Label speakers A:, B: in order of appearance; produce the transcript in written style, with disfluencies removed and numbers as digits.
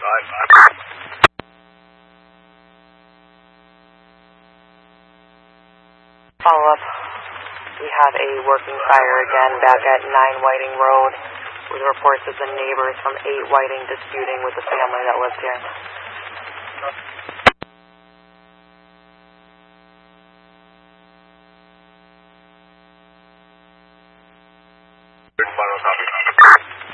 A: Follow up. We have a working fire again back at 9 Whiting Road with reports of the neighbors from 8 Whiting disputing with the family that lives here.
B: Final copy.